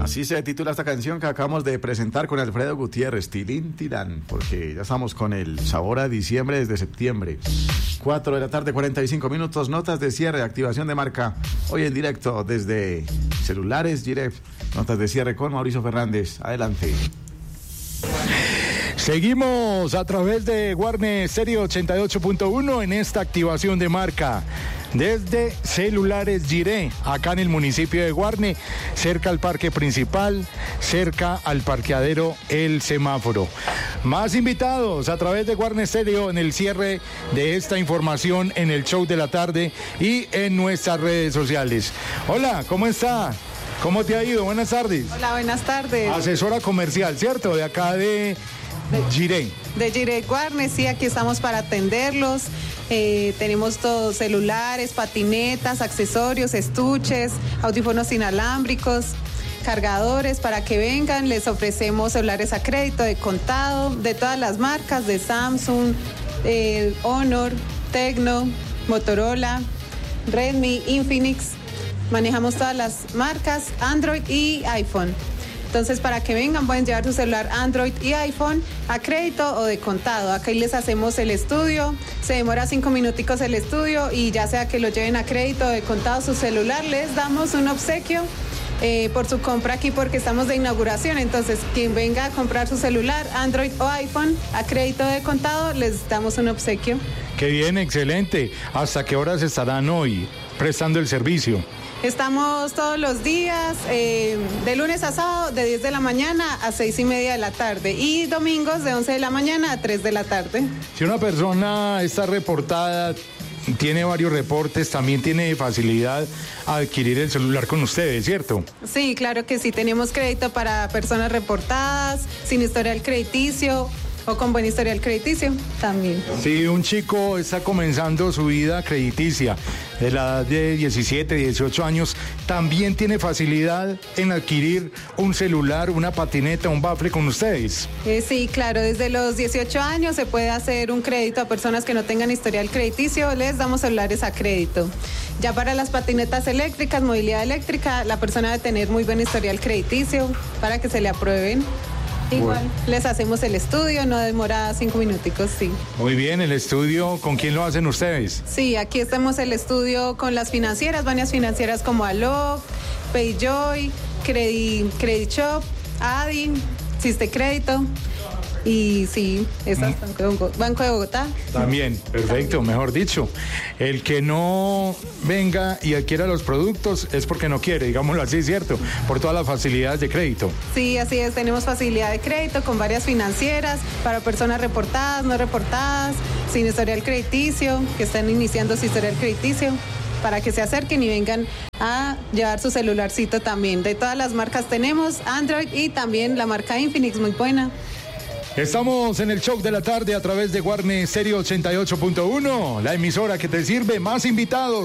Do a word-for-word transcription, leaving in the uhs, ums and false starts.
Así se titula esta canción que acabamos de presentar con Alfredo Gutiérrez, Tilín Tilán, porque ya estamos con el sabor a diciembre desde septiembre. cuatro de la tarde, cuarenta y cinco minutos, notas de cierre, activación de marca, hoy en directo desde Celulares Giref, notas de cierre con Mauricio Fernández. Adelante. Seguimos a través de Guarne Stereo ochenta y ocho punto uno en esta activación de marca desde Celulares Giré, acá en el municipio de Guarne, cerca al parque principal, cerca al parqueadero El Semáforo. Más invitados a través de Guarne Stereo en el cierre de esta información en el show de la tarde y en nuestras redes sociales. Hola, ¿cómo está? ¿Cómo te ha ido? Buenas tardes. Hola, buenas tardes. Asesora comercial, ¿cierto? De acá de... Giré. De Giré Guarne, sí, aquí estamos para atenderlos. Eh, tenemos todos celulares, patinetas, accesorios, estuches, audífonos inalámbricos, cargadores para que vengan. Les ofrecemos celulares a crédito, de contado, de todas las marcas, de Samsung, eh, Honor, Tecno, Motorola, Redmi, Infinix. Manejamos todas las marcas, Android y iPhone. Entonces, para que vengan, pueden llevar su celular Android y iPhone a crédito o de contado. Acá les hacemos el estudio, se demora cinco minuticos el estudio y ya sea que lo lleven a crédito o de contado su celular, les damos un obsequio eh, por su compra aquí porque estamos de inauguración. Entonces, quien venga a comprar su celular Android o iPhone a crédito o de contado, les damos un obsequio. Qué bien, excelente. ¿Hasta qué horas estarán hoy prestando el servicio? Estamos todos los días, eh, de lunes a sábado, de diez de la mañana a seis y media de la tarde. Y domingos de once de la mañana a tres de la tarde. Si una persona está reportada, tiene varios reportes, también tiene facilidad a adquirir el celular con ustedes, ¿cierto? Sí, claro que sí. Tenemos crédito para personas reportadas, sin historial crediticio o con buen historial crediticio también. Si un chico está comenzando su vida crediticia de la edad de diecisiete, dieciocho años, también tiene facilidad en adquirir un celular, una patineta, un bafle con ustedes. Eh, sí, claro, desde los dieciocho años se puede hacer un crédito a personas que no tengan historial crediticio, les damos celulares a crédito. Ya para las patinetas eléctricas, movilidad eléctrica, la persona debe tener muy buen historial crediticio para que se le aprueben. Igual, bueno, les hacemos el estudio, no demora cinco minuticos, sí. Muy bien, el estudio, ¿con quién lo hacen ustedes? Sí, aquí estamos el estudio con las financieras, varias financieras como Alok, Payjoy, Credit, Credit Shop, Adi, Siste Crédito. Y sí, esas, Banco, Banco de Bogotá. También, perfecto, mejor dicho. El que no venga y adquiera los productos es porque no quiere, digámoslo así, ¿cierto? Por todas las facilidades de crédito. Sí, así es, tenemos facilidad de crédito con varias financieras para personas reportadas, no reportadas, sin historial crediticio, que están iniciando su historial crediticio, para que se acerquen y vengan a llevar su celularcito también. De todas las marcas tenemos Android y también la marca Infinix, muy buena. Estamos en el show de la tarde a través de Guarne Stereo ochenta y ocho punto uno, la emisora que te sirve. Más invitados.